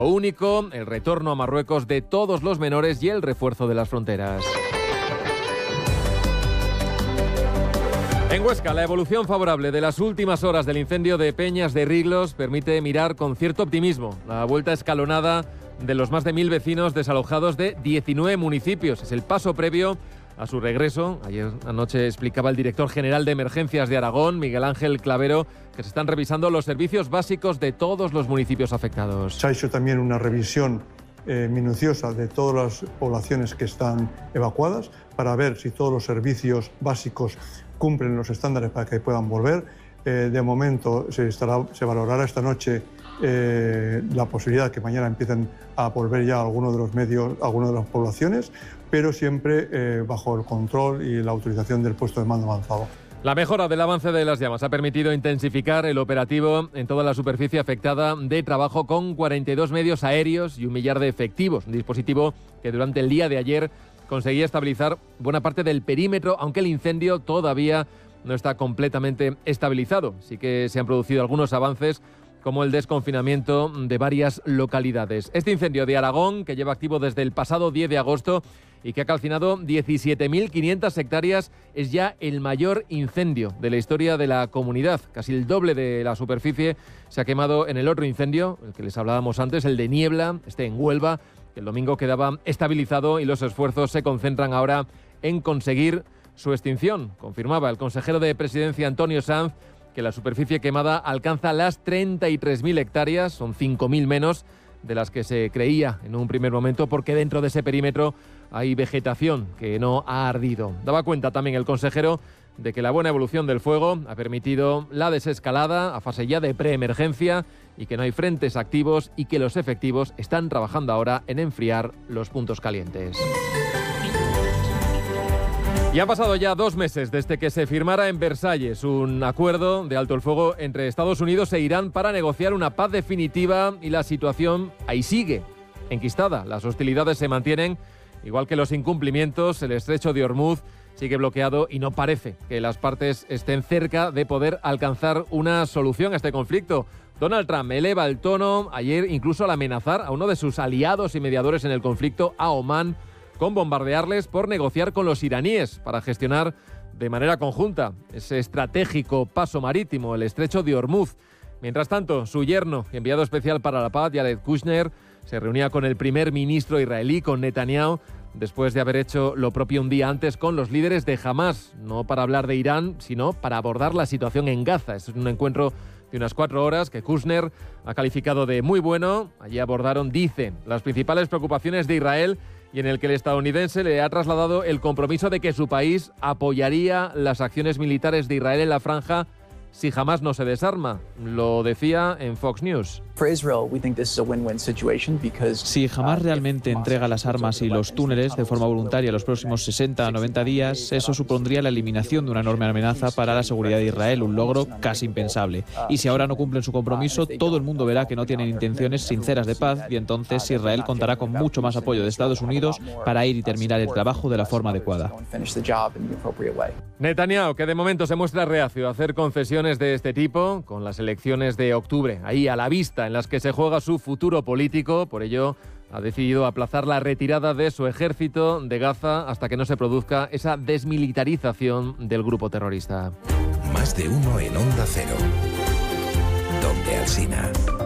único, el retorno a Marruecos de todos los menores y el refuerzo de las fronteras. En Huesca, la evolución favorable de las últimas horas del incendio de Peñas de Riglos permite mirar con cierto optimismo la vuelta escalonada de los más de 1.000 vecinos desalojados de 19 municipios. Es el paso previo a su regreso. Ayer anoche explicaba el director general de Emergencias de Aragón, Miguel Ángel Clavero, que se están revisando los servicios básicos de todos los municipios afectados. Se ha hecho también una revisión minuciosa de todas las poblaciones que están evacuadas para ver si todos los servicios básicos cumplen los estándares para que puedan volver. De momento se valorará esta noche la posibilidad que mañana empiecen a volver ya algunos de los medios, algunas de las poblaciones, pero siempre bajo el control y la autorización del puesto de mando avanzado. La mejora del avance de las llamas ha permitido intensificar el operativo en toda la superficie afectada de trabajo con 42 medios aéreos y 1 millar de efectivos, un dispositivo que durante el día de ayer conseguía estabilizar buena parte del perímetro, aunque el incendio todavía no está completamente estabilizado. Sí que se han producido algunos avances, como el desconfinamiento de varias localidades. Este incendio de Aragón, que lleva activo desde el pasado 10 de agosto y que ha calcinado 17.500 hectáreas, es ya el mayor incendio de la historia de la comunidad. Casi el doble de la superficie se ha quemado en el otro incendio, el que les hablábamos antes, el de Niebla, en Huelva, que el domingo quedaba estabilizado, y los esfuerzos se concentran ahora en conseguir su extinción. Confirmaba el consejero de Presidencia, Antonio Sanz, que la superficie quemada alcanza las 33.000 hectáreas, son 5.000 menos de las que se creía en un primer momento, porque dentro de ese perímetro hay vegetación que no ha ardido. Daba cuenta también el consejero de que la buena evolución del fuego ha permitido la desescalada a fase ya de preemergencia y que no hay frentes activos y que los efectivos están trabajando ahora en enfriar los puntos calientes. Y han pasado ya 2 meses desde que se firmara en Versalles un acuerdo de alto el fuego entre Estados Unidos e Irán para negociar una paz definitiva, y la situación ahí sigue enquistada. Las hostilidades se mantienen, igual que los incumplimientos. El estrecho de Hormuz sigue bloqueado y no parece que las partes estén cerca de poder alcanzar una solución a este conflicto. Donald Trump eleva el tono ayer incluso al amenazar a uno de sus aliados y mediadores en el conflicto, a Omán, con bombardearles por negociar con los iraníes para gestionar de manera conjunta ese estratégico paso marítimo, el estrecho de Hormuz. Mientras tanto, su yerno, enviado especial para la paz, Jared Kushner, se reunía con el primer ministro israelí, con Netanyahu, después de haber hecho lo propio un día antes con los líderes de Hamás, no para hablar de Irán, sino para abordar la situación en Gaza. Es un encuentro de unas 4 horas que Kushner ha calificado de muy bueno. Allí abordaron, dicen, las principales preocupaciones de Israel, y en el que el estadounidense le ha trasladado el compromiso de que su país apoyaría las acciones militares de Israel en la franja si Hamás no se desarma. Lo decía en Fox News. Si Hamás realmente entrega las armas y los túneles de forma voluntaria los próximos 60 a 90 días, eso supondría la eliminación de una enorme amenaza para la seguridad de Israel, un logro casi impensable. Y si ahora no cumplen su compromiso, todo el mundo verá que no tienen intenciones sinceras de paz, y entonces Israel contará con mucho más apoyo de Estados Unidos para ir y terminar el trabajo de la forma adecuada. Netanyahu, que de momento se muestra reacio a hacer concesiones de este tipo, con las elecciones de octubre ahí a la vista, en las que se juega su futuro político. Por ello ha decidido aplazar la retirada de su ejército de Gaza hasta que no se produzca esa desmilitarización del grupo terrorista. Más de uno en Onda Cero, donde Alsina.